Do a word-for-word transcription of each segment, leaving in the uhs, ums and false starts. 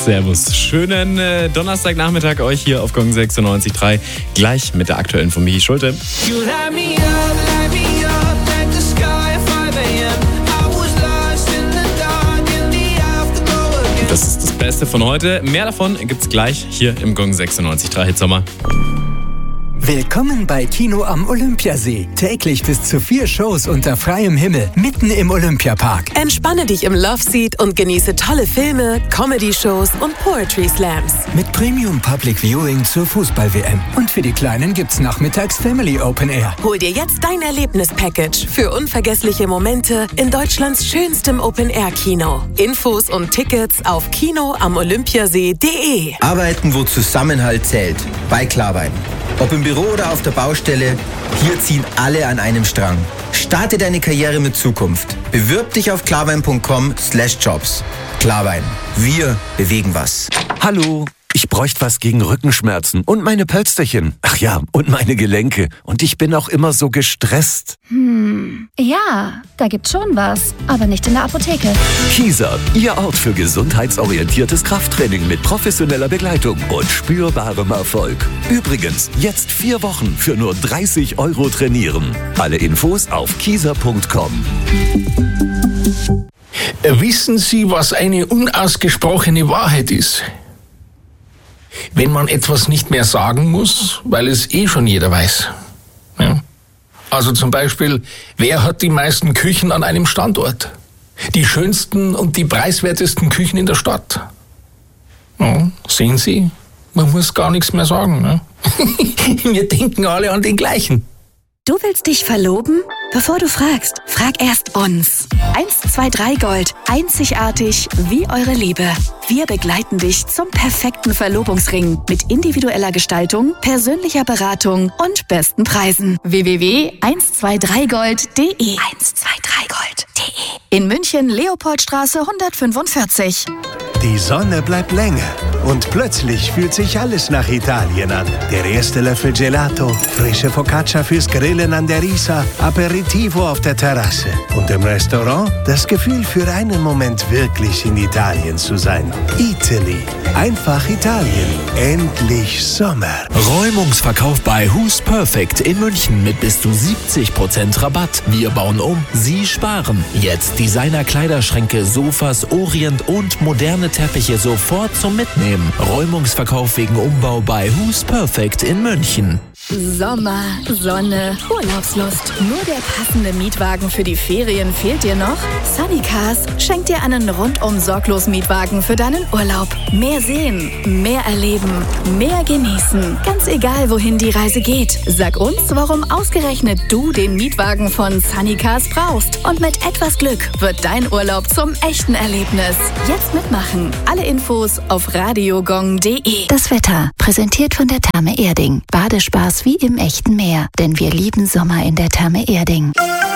Servus. Schönen äh, Donnerstagnachmittag euch hier auf Gong sechsundneunzig Komma drei. Gleich mit der aktuellen von Michi Schulte. Das ist das Beste von heute. Mehr davon gibt's gleich hier im Gong sechsundneunzig Komma drei Hitsommer. Willkommen bei Kino am Olympiasee. Täglich bis zu vier Shows unter freiem Himmel, mitten im Olympiapark. Entspanne dich im Loveseat und genieße tolle Filme, Comedy-Shows und Poetry Slams. Mit Premium Public Viewing zur Fußball-W M. Und für die Kleinen gibt's nachmittags Family Open Air. Hol dir jetzt dein Erlebnis-Package für unvergessliche Momente in Deutschlands schönstem Open-Air-Kino. Infos und Tickets auf kino am olympiasee punkt de. Arbeiten, wo Zusammenhalt zählt. Bei Klarwein. Ob im Büro oder auf der Baustelle, hier ziehen alle an einem Strang. Starte deine Karriere mit Zukunft. Bewirb dich auf klarwein punkt com slash jobs. Klarwein. Wir bewegen was. Hallo, ich bräuchte was gegen Rückenschmerzen und meine Pölsterchen. Ach ja, und meine Gelenke. Und ich bin auch immer so gestresst. Hm, ja, da gibt's schon was, aber nicht in der Apotheke. Kieser, Ihr Ort für gesundheitsorientiertes Krafttraining mit professioneller Begleitung und spürbarem Erfolg. Übrigens, jetzt vier Wochen für nur dreißig Euro trainieren. Alle Infos auf kieser punkt com. Wissen Sie, was eine unausgesprochene Wahrheit ist? Wenn man etwas nicht mehr sagen muss, weil es eh schon jeder weiß. Ja. Also zum Beispiel, wer hat die meisten Küchen an einem Standort? Die schönsten und die preiswertesten Küchen in der Stadt. Ja, sehen Sie, man muss gar nichts mehr sagen. Ne? Wir denken alle an den gleichen. Du willst dich verloben? Bevor du fragst, frag erst uns. eins zwei drei Gold. Einzigartig wie eure Liebe. Wir begleiten dich zum perfekten Verlobungsring mit individueller Gestaltung, persönlicher Beratung und besten Preisen. w w w punkt eins zwei drei gold punkt de eins zwei drei gold punkt de. In München, Leopoldstraße hundertfünfundvierzig. Die Sonne bleibt länger und plötzlich fühlt sich alles nach Italien an. Der erste Löffel Gelato, frische Focaccia fürs Grillen an der Isar, Aperitivo auf der Terrasse und im Restaurant das Gefühl, für einen Moment wirklich in Italien zu sein. Italy. Einfach Italien. Endlich Sommer. Räumungsverkauf bei Who's Perfect in München mit bis zu siebzig Prozent Rabatt. Wir bauen um, Sie sparen. Jetzt Designer-Kleiderschränke, Sofas, Orient und moderne Teppiche sofort zum Mitnehmen. Räumungsverkauf wegen Umbau bei Who's Perfect in München. Sommer, Sonne, Urlaubslust. Nur der passende Mietwagen für die Ferien fehlt dir noch? Sunnycars schenkt dir einen rundum sorglos Mietwagen für deinen Urlaub. Mehr sehen, mehr erleben, mehr genießen. Ganz egal, wohin die Reise geht. Sag uns, warum ausgerechnet du den Mietwagen von Sunnycars brauchst. Und mit etwas Glück wird dein Urlaub zum echten Erlebnis. Jetzt mitmachen. Alle Infos auf radiogong punkt de. Das Wetter, präsentiert von der Therme Erding. Badespaß wie im echten Meer, denn wir lieben Sommer in der Therme Erding.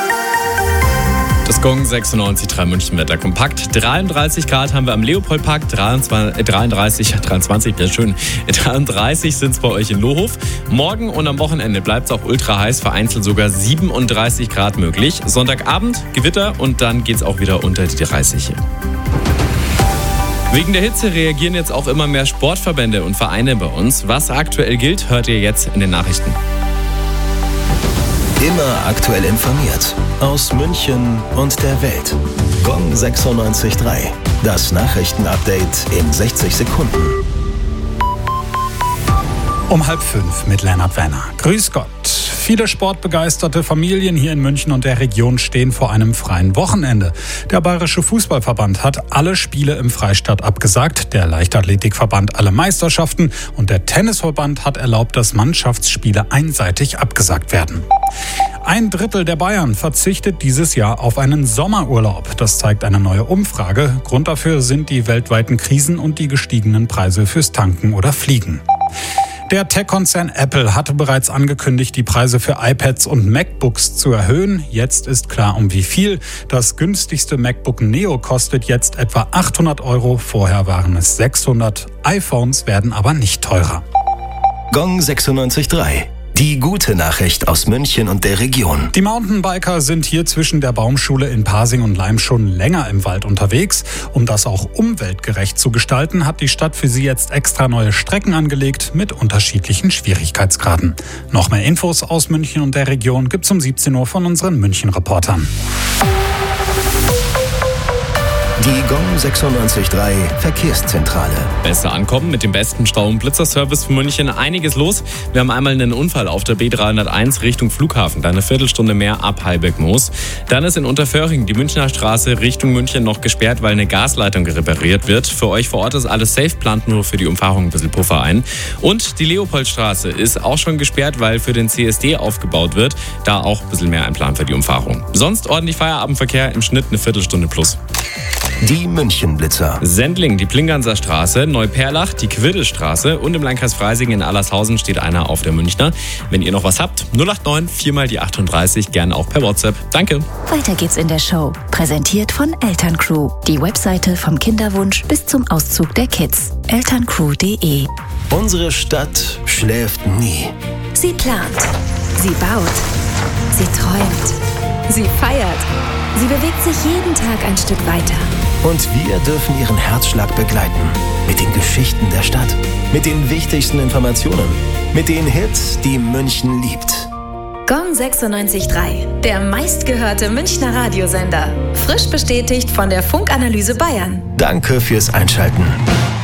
Das Gong sechsundneunzig Komma drei München-Wetter kompakt. dreiunddreißig Grad haben wir am Leopoldpark, dreiundzwanzig, dreiunddreißig, dreiundzwanzig, wäre schön. dreiunddreißig sind es bei euch in Lohof. Morgen und am Wochenende bleibt es auch ultra heiß, vereinzelt sogar siebenunddreißig Grad möglich. Sonntagabend Gewitter und dann geht es auch wieder unter die dreißig hier. Wegen der Hitze reagieren jetzt auch immer mehr Sportverbände und Vereine bei uns. Was aktuell gilt, hört ihr jetzt in den Nachrichten. Immer aktuell informiert. Aus München und der Welt. Gong sechsundneunzig Komma drei. Das Nachrichtenupdate in sechzig Sekunden. Um halb fünf mit Lennart Wenner. Grüß Gott. Viele sportbegeisterte Familien hier in München und der Region stehen vor einem freien Wochenende. Der Bayerische Fußballverband hat alle Spiele im Freistaat abgesagt, der Leichtathletikverband alle Meisterschaften und der Tennisverband hat erlaubt, dass Mannschaftsspiele einseitig abgesagt werden. Ein Drittel der Bayern verzichtet dieses Jahr auf einen Sommerurlaub. Das zeigt eine neue Umfrage. Grund dafür sind die weltweiten Krisen und die gestiegenen Preise fürs Tanken oder Fliegen. Der Tech-Konzern Apple hatte bereits angekündigt, die Preise für iPads und MacBooks zu erhöhen. Jetzt ist klar, um wie viel. Das günstigste MacBook Neo kostet jetzt etwa achthundert Euro. Vorher waren es sechshundert. iPhones werden aber nicht teurer. Gong sechsundneunzig Komma drei. Die gute Nachricht aus München und der Region. Die Mountainbiker sind hier zwischen der Baumschule in Pasing und Laim schon länger im Wald unterwegs. Um das auch umweltgerecht zu gestalten, hat die Stadt für sie jetzt extra neue Strecken angelegt mit unterschiedlichen Schwierigkeitsgraden. Noch mehr Infos aus München und der Region gibt's um siebzehn Uhr von unseren München-Reportern. Die Gong sechsundneunzig Komma drei Verkehrszentrale. Besser ankommen mit dem besten Stau- und Blitzerservice für München. Einiges los. Wir haben einmal einen Unfall auf der B dreihunderteins Richtung Flughafen. Da eine Viertelstunde mehr ab Heilberg-Moos. Dann ist in Unterföhring die Münchner Straße Richtung München noch gesperrt, weil eine Gasleitung repariert wird. Für euch vor Ort ist alles safe, plant nur für die Umfahrung ein bisschen Puffer ein. Und die Leopoldstraße ist auch schon gesperrt, weil für den C S D aufgebaut wird. Da auch ein bisschen mehr einplanen für die Umfahrung. Sonst ordentlich Feierabendverkehr, im Schnitt eine Viertelstunde plus. Die München-Blitzer. Sendling, die Plinganser Straße, Neuperlach, die Quiddelstraße und im Landkreis Freising in Allershausen steht einer auf der Münchner. Wenn ihr noch was habt, null acht neun, vier mal die achtunddreißig, gerne auch per WhatsApp. Danke. Weiter geht's in der Show. Präsentiert von Elterncrew. Die Webseite vom Kinderwunsch bis zum Auszug der Kids. elterncrew punkt de. Unsere Stadt schläft nie. Sie plant. Sie baut. Sie träumt. Sie feiert. Sie bewegt sich jeden Tag ein Stück weiter. Und wir dürfen ihren Herzschlag begleiten. Mit den Geschichten der Stadt. Mit den wichtigsten Informationen. Mit den Hits, die München liebt. Gong sechsundneunzig Komma drei. Der meistgehörte Münchner Radiosender. Frisch bestätigt von der Funkanalyse Bayern. Danke fürs Einschalten.